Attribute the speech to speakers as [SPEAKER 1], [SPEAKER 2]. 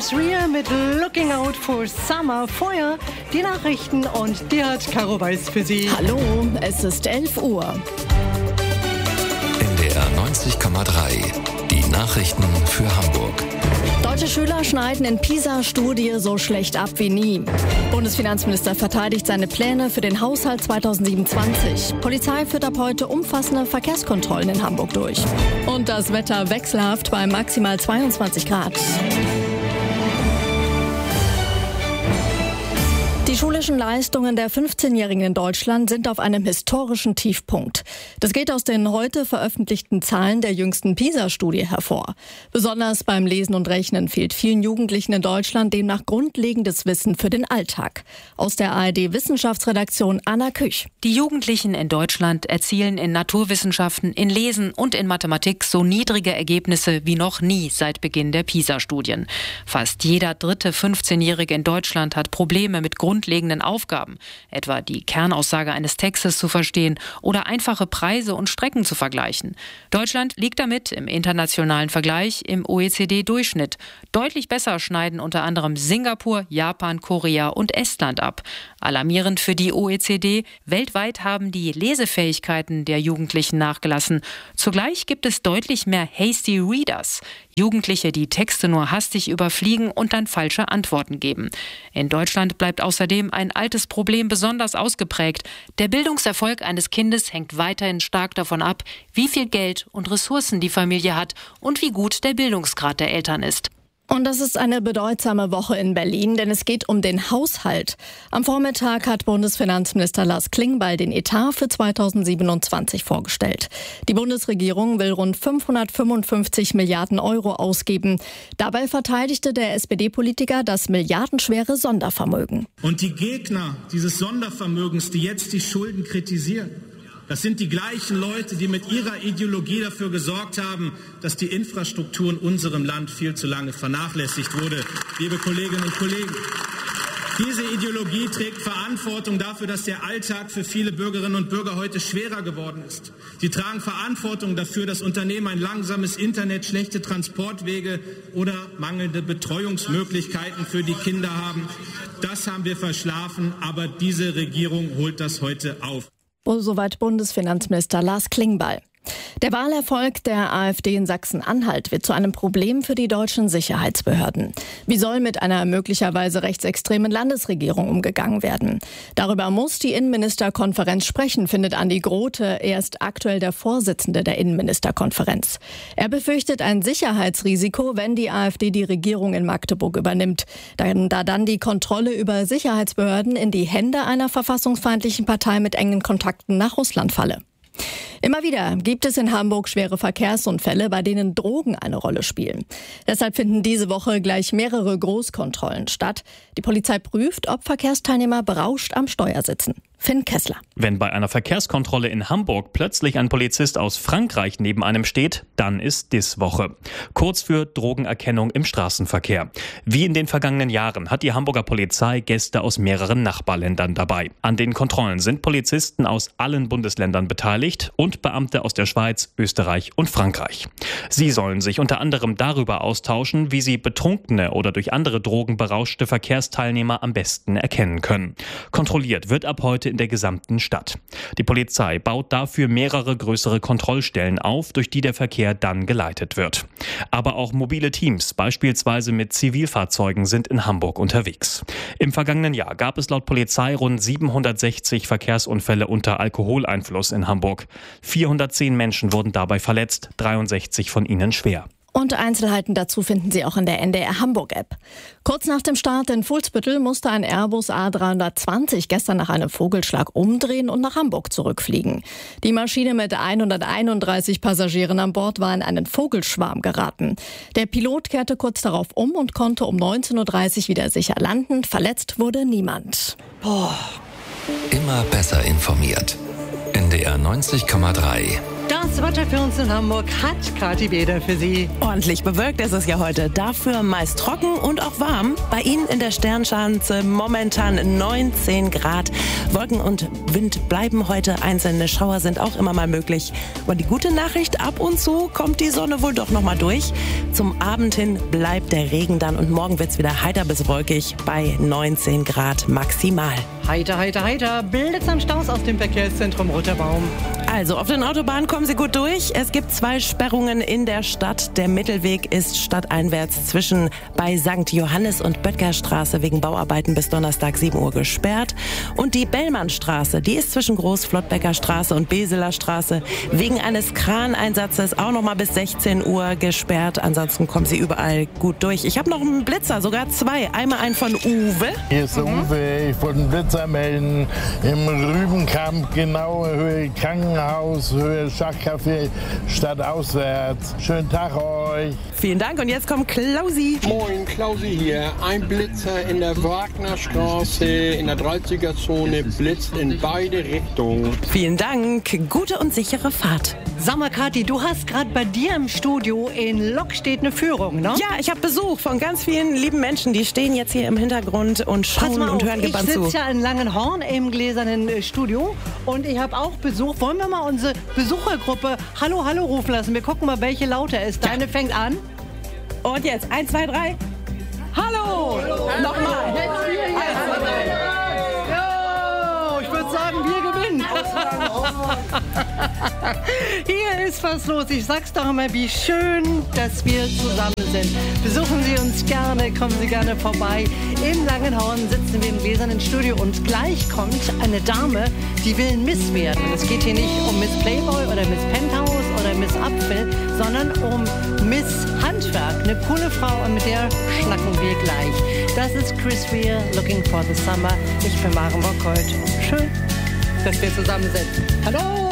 [SPEAKER 1] ist Ria mit Looking Out for Summer. Vorher die Nachrichten und die hat Caro Weiß für Sie.
[SPEAKER 2] Hallo, es ist 11 Uhr.
[SPEAKER 3] NDR 90,3. Die Nachrichten für Hamburg.
[SPEAKER 2] Deutsche Schüler schneiden in PISA-Studie so schlecht ab wie nie. Bundesfinanzminister verteidigt seine Pläne für den Haushalt 2027. Polizei führt ab heute umfassende Verkehrskontrollen in Hamburg durch. Und das Wetter wechselhaft bei maximal 22 Grad. Die schulischen Leistungen der 15-Jährigen in Deutschland sind auf einem historischen Tiefpunkt. Das geht aus den heute veröffentlichten Zahlen der jüngsten PISA-Studie hervor. Besonders beim Lesen und Rechnen fehlt vielen Jugendlichen in Deutschland demnach grundlegendes Wissen für den Alltag. Aus der ARD-Wissenschaftsredaktion Anna Küch.
[SPEAKER 4] Die Jugendlichen in Deutschland erzielen in Naturwissenschaften, in Lesen und in Mathematik so niedrige Ergebnisse wie noch nie seit Beginn der PISA-Studien. Fast jeder dritte 15-Jährige in Deutschland hat Probleme mit grundlegenden Aufgaben, etwa die Kernaussage eines Textes zu verstehen oder einfache Preise und Strecken zu vergleichen. Deutschland liegt damit im internationalen Vergleich im OECD-Durchschnitt. Deutlich besser schneiden unter anderem Singapur, Japan, Korea und Estland ab. Alarmierend für die OECD, weltweit haben die Lesefähigkeiten der Jugendlichen nachgelassen. Zugleich gibt es deutlich mehr Hasty Readers, Jugendliche, die Texte nur hastig überfliegen und dann falsche Antworten geben. In Deutschland bleibt außerdem ein altes Problem besonders ausgeprägt. Der Bildungserfolg eines Kindes hängt weiterhin stark davon ab, wie viel Geld und Ressourcen die Familie hat und wie gut der Bildungsgrad der Eltern ist.
[SPEAKER 2] Und das ist eine bedeutsame Woche in Berlin, denn es geht um den Haushalt. Am Vormittag hat Bundesfinanzminister Lars Klingbeil den Etat für 2027 vorgestellt. Die Bundesregierung will rund 555 Milliarden Euro ausgeben. Dabei verteidigte der SPD-Politiker das milliardenschwere Sondervermögen.
[SPEAKER 5] Und die Gegner dieses Sondervermögens, die jetzt die Schulden kritisieren, das sind die gleichen Leute, die mit ihrer Ideologie dafür gesorgt haben, dass die Infrastruktur in unserem Land viel zu lange vernachlässigt wurde. Liebe Kolleginnen und Kollegen, diese Ideologie trägt Verantwortung dafür, dass der Alltag für viele Bürgerinnen und Bürger heute schwerer geworden ist. Sie tragen Verantwortung dafür, dass Unternehmen ein langsames Internet, schlechte Transportwege oder mangelnde Betreuungsmöglichkeiten für die Kinder haben. Das haben wir verschlafen, aber diese Regierung holt das heute auf.
[SPEAKER 2] Soweit Bundesfinanzminister Lars Klingbeil. Der Wahlerfolg der AfD in Sachsen-Anhalt wird zu einem Problem für die deutschen Sicherheitsbehörden. Wie soll mit einer möglicherweise rechtsextremen Landesregierung umgegangen werden? Darüber muss die Innenministerkonferenz sprechen, findet Andi Grote. Er ist aktuell der Vorsitzende der Innenministerkonferenz. Er befürchtet ein Sicherheitsrisiko, wenn die AfD die Regierung in Magdeburg übernimmt, da dann die Kontrolle über Sicherheitsbehörden in die Hände einer verfassungsfeindlichen Partei mit engen Kontakten nach Russland falle. Immer wieder gibt es in Hamburg schwere Verkehrsunfälle, bei denen Drogen eine Rolle spielen. Deshalb finden diese Woche gleich mehrere Großkontrollen statt. Die Polizei prüft, ob Verkehrsteilnehmer berauscht am Steuer sitzen. Finn Kessler.
[SPEAKER 6] Wenn bei einer Verkehrskontrolle in Hamburg plötzlich ein Polizist aus Frankreich neben einem steht, dann ist DIS-Woche. Kurz für Drogenerkennung im Straßenverkehr. Wie in den vergangenen Jahren hat die Hamburger Polizei Gäste aus mehreren Nachbarländern dabei. An den Kontrollen sind Polizisten aus allen Bundesländern beteiligt und Beamte aus der Schweiz, Österreich und Frankreich. Sie sollen sich unter anderem darüber austauschen, wie sie betrunkene oder durch andere Drogen berauschte Verkehrsteilnehmer am besten erkennen können. Kontrolliert wird ab heute in der gesamten Stadt. Die Polizei baut dafür mehrere größere Kontrollstellen auf, durch die der Verkehr dann geleitet wird. Aber auch mobile Teams, beispielsweise mit Zivilfahrzeugen, sind in Hamburg unterwegs. Im vergangenen Jahr gab es laut Polizei rund 760 Verkehrsunfälle unter Alkoholeinfluss in Hamburg. 410 Menschen wurden dabei verletzt, 63 von ihnen schwer.
[SPEAKER 2] Und Einzelheiten dazu finden Sie auch in der NDR Hamburg-App. Kurz nach dem Start in Fuhlsbüttel musste ein Airbus A320 gestern nach einem Vogelschlag umdrehen und nach Hamburg zurückfliegen. Die Maschine mit 131 Passagieren an Bord war in einen Vogelschwarm geraten. Der Pilot kehrte kurz darauf um und konnte um 19.30 Uhr wieder sicher landen. Verletzt wurde niemand.
[SPEAKER 3] Immer besser informiert. NDR 90,3
[SPEAKER 1] Das Wetter für uns in Hamburg hat Kathi Beder für Sie.
[SPEAKER 7] Ordentlich bewölkt ist es ja heute, dafür meist trocken und auch warm. Bei Ihnen in der Sternschanze momentan 19 Grad. Wolken und Wind bleiben heute, einzelne Schauer sind auch immer mal möglich. Und die gute Nachricht, ab und zu kommt die Sonne wohl doch nochmal durch. Zum Abend hin bleibt der Regen dann und morgen wird es wieder heiter bis wolkig bei 19 Grad maximal.
[SPEAKER 1] Heiter, heiter, heiter. Blitz am Staus aus dem Verkehrszentrum Roter Baum.
[SPEAKER 7] Also, auf den Autobahnen kommen Sie gut durch. Es gibt 2 Sperrungen in der Stadt. Der Mittelweg ist stadteinwärts zwischen bei St. Johannes und Böttgerstraße wegen Bauarbeiten bis Donnerstag 7 Uhr gesperrt. Und die Bellmannstraße, die ist zwischen Großflottbecker Straße und Beseler Straße wegen eines Kraneinsatzes auch nochmal bis 16 Uhr gesperrt. Ansonsten kommen Sie überall gut durch. Ich habe noch einen Blitzer, sogar 2. Einmal einen von Uwe.
[SPEAKER 8] Hier ist der Uwe, ich wollte einen Blitzer melden. Im Rübenkamp, genau, Höhe Krankenhaus, Höhe Schachcafé, stadtauswärts. Schönen Tag euch.
[SPEAKER 7] Vielen Dank und jetzt kommt Klausi.
[SPEAKER 9] Moin, Klausi hier. Ein Blitzer in der Wagnerstraße in der 30er-Zone blitzt in beide Richtungen.
[SPEAKER 7] Vielen Dank. Gute und sichere Fahrt.
[SPEAKER 1] Sag mal, Kathi, du hast gerade bei dir im Studio in Lockstedt eine Führung, ne?
[SPEAKER 7] Ja, ich habe Besuch von ganz vielen lieben Menschen, die stehen jetzt hier im Hintergrund und schauen und hören gebannt zu.
[SPEAKER 1] Ich sitze ja in Langenhorn im gläsernen Studio und ich habe auch Besuch. Wollen wir mal unsere Besuchergruppe Hallo, Hallo rufen lassen? Wir gucken mal, welche lauter ist. Deine fängt an.
[SPEAKER 7] Und jetzt 1, 2, 3. Hallo! Nochmal.
[SPEAKER 1] Ich würde sagen, wir gewinnen. Hier ist was los. Ich sag's doch immer, wie schön, dass wir zusammen sind. Besuchen Sie uns gerne, kommen Sie gerne vorbei. In Langenhorn sitzen wir im gläsernen Studio und gleich kommt eine Dame, die will Miss werden. Und es geht hier nicht um Miss Playboy oder Miss Penthouse oder Miss Apfel, sondern um Miss Handwerk. Eine coole Frau und mit der schnacken wir gleich. Das ist Chris Rea, Looking for the Summer. Ich bin Maren Bockholt. Schön, dass wir zusammen sind. Hallo!